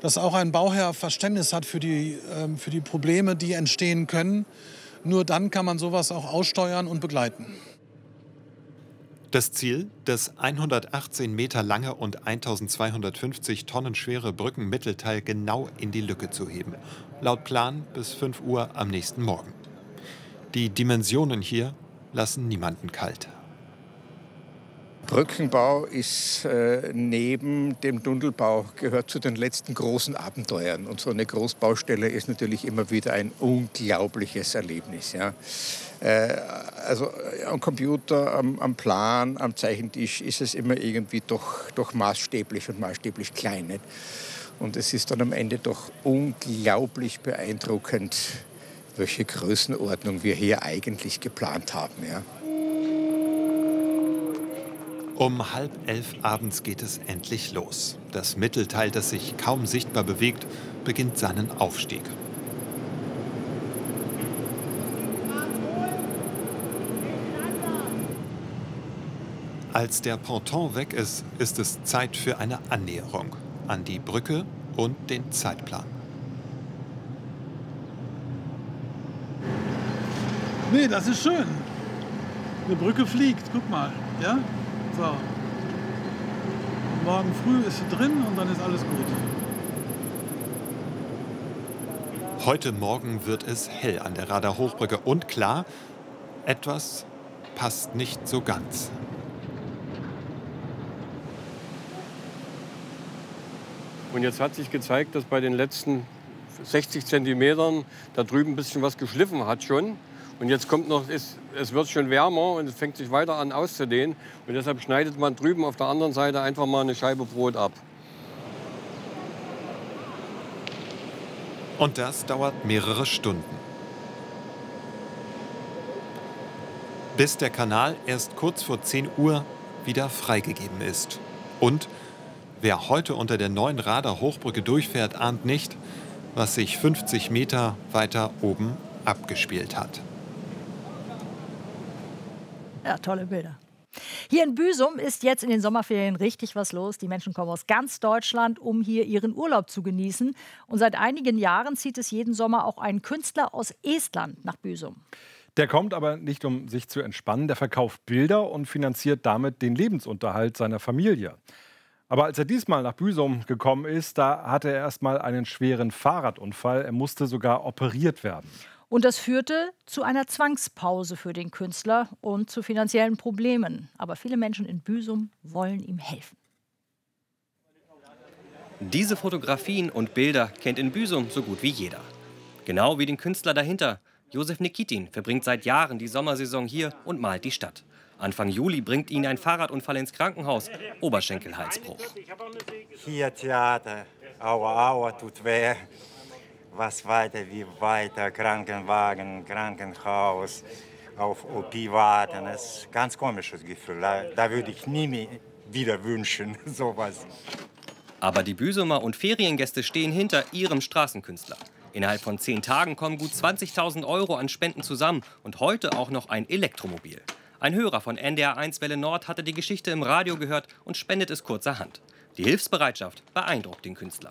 dass auch ein Bauherr Verständnis hat für die Probleme, die entstehen können. Nur dann kann man sowas auch aussteuern und begleiten. Das Ziel, das 118 Meter lange und 1250 Tonnen schwere Brückenmittelteil genau in die Lücke zu heben. Laut Plan bis 5 Uhr am nächsten Morgen. Die Dimensionen hier lassen niemanden kalt. Brückenbau ist neben dem Tunnelbau gehört zu den letzten großen Abenteuern. Und so eine Großbaustelle ist natürlich immer wieder ein unglaubliches Erlebnis. Ja. Also am Computer, am Plan, am Zeichentisch ist es immer irgendwie doch maßstäblich und maßstäblich klein. Nicht? Und es ist dann am Ende doch unglaublich beeindruckend, welche Größenordnung wir hier eigentlich geplant haben. Ja. Um 10:30 abends geht es endlich los. Das Mittelteil, das sich kaum sichtbar bewegt, beginnt seinen Aufstieg. Als der Ponton weg ist, ist es Zeit für eine Annäherung an die Brücke und den Zeitplan. Nee, das ist schön. Eine Brücke fliegt, guck mal. Ja? So. Und morgen früh ist sie drin und dann ist alles gut. Heute Morgen wird es hell an der Rader Hochbrücke und klar, etwas passt nicht so ganz. Und jetzt hat sich gezeigt, dass bei den letzten 60 Zentimetern da drüben ein bisschen was geschliffen hat schon. Und jetzt kommt noch, es wird schon wärmer und es fängt sich weiter an auszudehnen. Und deshalb schneidet man drüben auf der anderen Seite einfach mal eine Scheibe Brot ab. Und das dauert mehrere Stunden. Bis der Kanal erst kurz vor 10 Uhr wieder freigegeben ist. Und wer heute unter der neuen Rader Hochbrücke durchfährt, ahnt nicht, was sich 50 Meter weiter oben abgespielt hat. Ja, tolle Bilder. Hier in Büsum ist jetzt in den Sommerferien richtig was los. Die Menschen kommen aus ganz Deutschland, um hier ihren Urlaub zu genießen. Und seit einigen Jahren zieht es jeden Sommer auch ein Künstler aus Estland nach Büsum. Der kommt aber nicht, um sich zu entspannen. Der verkauft Bilder und finanziert damit den Lebensunterhalt seiner Familie. Aber als er diesmal nach Büsum gekommen ist, da hatte er erst mal einen schweren Fahrradunfall. Er musste sogar operiert werden. Und das führte zu einer Zwangspause für den Künstler und zu finanziellen Problemen. Aber viele Menschen in Büsum wollen ihm helfen. Diese Fotografien und Bilder kennt in Büsum so gut wie jeder. Genau wie den Künstler dahinter. Josef Nikitin verbringt seit Jahren die Sommersaison hier und malt die Stadt. Anfang Juli bringt ihn ein Fahrradunfall ins Krankenhaus, Oberschenkelhalsbruch. Hier Theater, aua, aua, tut weh. Was weiter wie weiter, Krankenwagen, Krankenhaus, auf OP warten. Das ist ein ganz komisches Gefühl. Da würde ich nie mehr wieder wünschen, sowas. Aber die Büsumer und Feriengäste stehen hinter ihrem Straßenkünstler. Innerhalb von 10 Tagen kommen gut 20.000 € an Spenden zusammen und heute auch noch ein Elektromobil. Ein Hörer von NDR 1 Welle Nord hatte die Geschichte im Radio gehört und spendet es kurzerhand. Die Hilfsbereitschaft beeindruckt den Künstler.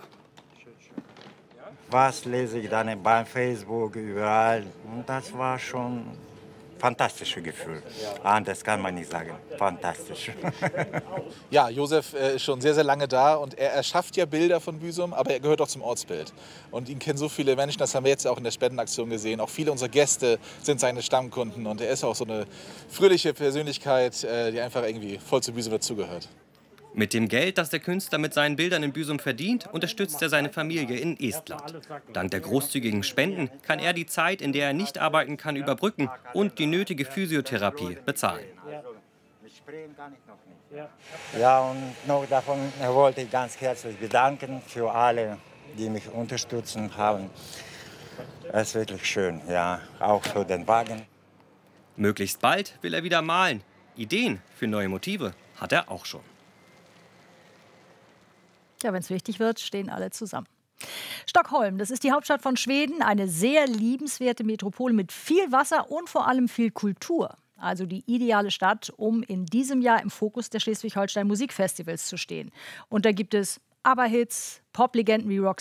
Was lese ich dann bei Facebook überall? Und das war schon ein fantastisches Gefühl. Anders kann man nicht sagen. Fantastisch. Ja, Josef ist schon sehr, sehr lange da und er erschafft ja Bilder von Büsum, aber er gehört auch zum Ortsbild. Und ihn kennen so viele Menschen, das haben wir jetzt auch in der Spendenaktion gesehen. Auch viele unserer Gäste sind seine Stammkunden und er ist auch so eine fröhliche Persönlichkeit, die einfach irgendwie voll zu Büsum dazugehört. Mit dem Geld, das der Künstler mit seinen Bildern in Büsum verdient, unterstützt er seine Familie in Estland. Dank der großzügigen Spenden kann er die Zeit, in der er nicht arbeiten kann, überbrücken und die nötige Physiotherapie bezahlen. Ja, und noch davon wollte ich ganz herzlich bedanken für alle, die mich unterstützen haben. Es ist wirklich schön, ja, auch für den Wagen. Möglichst bald will er wieder malen. Ideen für neue Motive hat er auch schon. Ja, wenn es wichtig wird, stehen alle zusammen. Stockholm, das ist die Hauptstadt von Schweden, eine sehr liebenswerte Metropole mit viel Wasser und vor allem viel Kultur. Also die ideale Stadt, um in diesem Jahr im Fokus der Schleswig-Holstein Musikfestivals zu stehen. Und da gibt es ABBA-Hits, Poplegenden wie Roxette